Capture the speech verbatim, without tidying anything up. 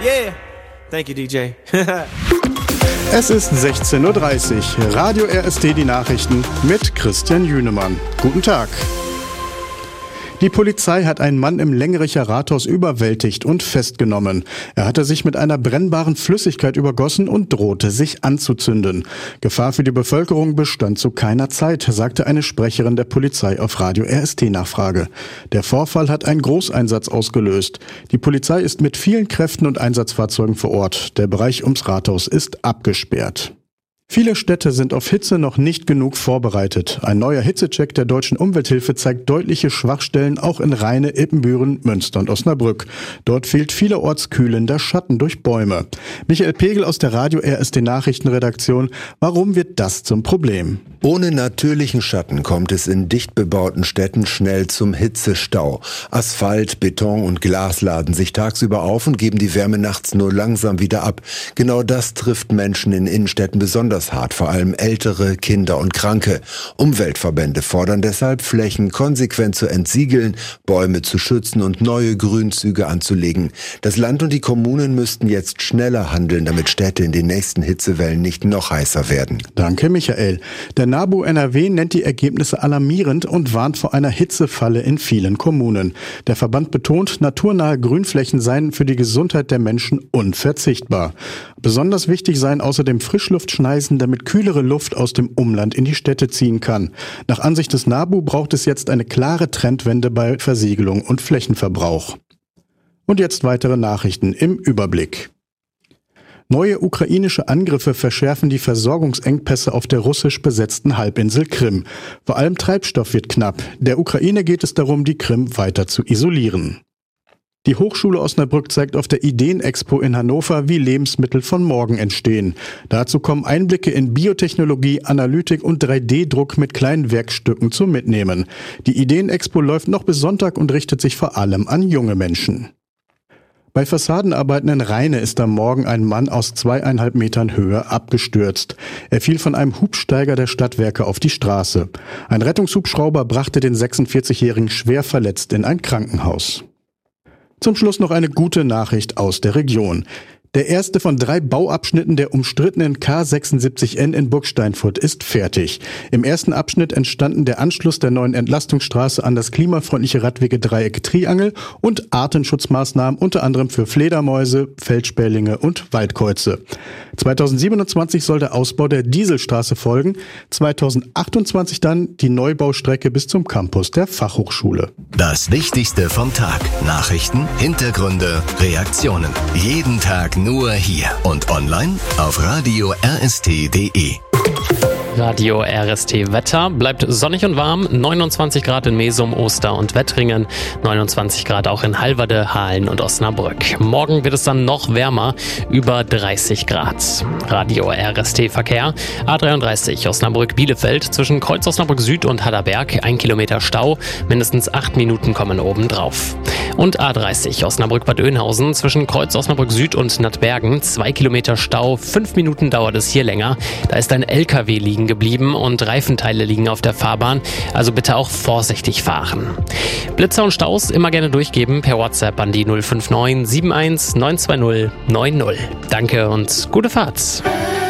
Yeah. Thank you, D J. Es ist sechzehn Uhr dreißig. Radio R S T, die Nachrichten mit Christian Jünemann. Guten Tag. Die Polizei hat einen Mann im Lengericher Rathaus überwältigt und festgenommen. Er hatte sich mit einer brennbaren Flüssigkeit übergossen und drohte, sich anzuzünden. Gefahr für die Bevölkerung bestand zu keiner Zeit, sagte eine Sprecherin der Polizei auf Radio R S T-Nachfrage. Der Vorfall hat einen Großeinsatz ausgelöst. Die Polizei ist mit vielen Kräften und Einsatzfahrzeugen vor Ort. Der Bereich ums Rathaus ist abgesperrt. Viele Städte sind auf Hitze noch nicht genug vorbereitet. Ein neuer Hitzecheck der Deutschen Umwelthilfe zeigt deutliche Schwachstellen auch in Rheine, Ippenbüren, Münster und Osnabrück. Dort fehlt vielerorts kühlender Schatten durch Bäume. Michael Pegel aus der Radio R S T Nachrichtenredaktion. Warum wird das zum Problem? Ohne natürlichen Schatten kommt es in dicht bebauten Städten schnell zum Hitzestau. Asphalt, Beton und Glas laden sich tagsüber auf und geben die Wärme nachts nur langsam wieder ab. Genau das trifft Menschen in Innenstädten besonders hart, vor allem Ältere, Kinder und Kranke. Umweltverbände fordern deshalb, Flächen konsequent zu entsiegeln, Bäume zu schützen und neue Grünzüge anzulegen. Das Land und die Kommunen müssten jetzt schneller handeln, damit Städte in den nächsten Hitzewellen nicht noch heißer werden. Danke, Michael. Der NABU N R W nennt die Ergebnisse alarmierend und warnt vor einer Hitzefalle in vielen Kommunen. Der Verband betont, naturnahe Grünflächen seien für die Gesundheit der Menschen unverzichtbar. Besonders wichtig seien außerdem Frischluftschneisen, damit kühlere Luft aus dem Umland in die Städte ziehen kann. Nach Ansicht des NABU braucht es jetzt eine klare Trendwende bei Versiegelung und Flächenverbrauch. Und jetzt weitere Nachrichten im Überblick. Neue ukrainische Angriffe verschärfen die Versorgungsengpässe auf der russisch besetzten Halbinsel Krim. Vor allem Treibstoff wird knapp. Der Ukraine geht es darum, die Krim weiter zu isolieren. Die Hochschule Osnabrück zeigt auf der Ideenexpo in Hannover, wie Lebensmittel von morgen entstehen. Dazu kommen Einblicke in Biotechnologie, Analytik und drei D Druck mit kleinen Werkstücken zum Mitnehmen. Die Ideenexpo läuft noch bis Sonntag und richtet sich vor allem an junge Menschen. Bei Fassadenarbeiten in Rheine ist am Morgen ein Mann aus zweieinhalb Metern Höhe abgestürzt. Er fiel von einem Hubsteiger der Stadtwerke auf die Straße. Ein Rettungshubschrauber brachte den sechsundvierzigjährigen schwer verletzt in ein Krankenhaus. Zum Schluss noch eine gute Nachricht aus der Region. Der erste von drei Bauabschnitten der umstrittenen K sechsundsiebzig N in Burgsteinfurt ist fertig. Im ersten Abschnitt entstanden der Anschluss der neuen Entlastungsstraße an das klimafreundliche Radwegedreieck Triangel und Artenschutzmaßnahmen unter anderem für Fledermäuse, Feldspählinge und Waldkäuze. zweitausendsiebenundzwanzig soll der Ausbau der Dieselstraße folgen, zweitausendachtundzwanzig dann die Neubaustrecke bis zum Campus der Fachhochschule. Das Wichtigste vom Tag. Nachrichten, Hintergründe, Reaktionen. Jeden Tag nur hier und online auf radio R S T punkt de. Radio R S T Wetter bleibt sonnig und warm, neunundzwanzig Grad in Mesum, Oster und Wettringen, neunundzwanzig Grad auch in Halverde, Hahlen und Osnabrück. Morgen wird es dann noch wärmer, über dreißig Grad. Radio R S T Verkehr, A dreiunddreißig Osnabrück-Bielefeld zwischen Kreuz Osnabrück Süd und Hadderberg, ein Kilometer Stau, mindestens acht Minuten kommen oben drauf. Und A dreißig Osnabrück-Bad Oeynhausen zwischen Kreuz Osnabrück Süd und Nattbergen, zwei Kilometer Stau, fünf Minuten dauert es hier länger. Da ist ein L K W liegen geblieben und Reifenteile liegen auf der Fahrbahn, also bitte auch vorsichtig fahren. Blitzer und Staus immer gerne durchgeben per WhatsApp an die null fünf neun sieben eins neun zwei null neun null. Danke und gute Fahrt.